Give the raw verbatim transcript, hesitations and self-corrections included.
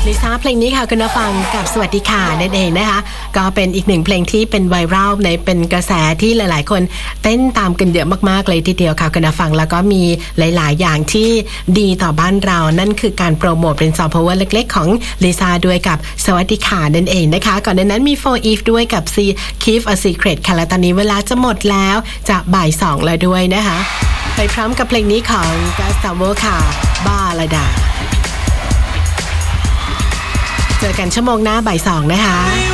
ลิซ่าเพลงนี้ค่ะคุณผู้ฟังกับสวัสดีค่ะนั่นเองนะคะก็เป็นอีกหนึ่งเพลงที่เป็นไวรัลในเป็นกระแสที่หลายๆคนเต้นตามกันเยอะมากๆเลยทีเดียวค่ะคุณผู้ฟังแล้วก็มีหลายๆอย่างที่ดีต่อบ้านเรานั่นคือการโปรโมทเป็นซอฟต์พาวเวอร์เล็กๆของลิซ่าด้วยกับสวัสดีค่ะนั่นเองนะคะก่อนหน้านั้นมี โฟร์ อีฟ ด้วยกับ C Keep a Secret ค่ะและตอนนี้เวลาจะหมดแล้วจะบ่ายสองแล้วด้วยนะคะไปพร้อมกับเพลงนี้ของกัสตาโวค่ะบาลาดาเจอกันชั่วโมงหน้าบ่ายสองนะคะ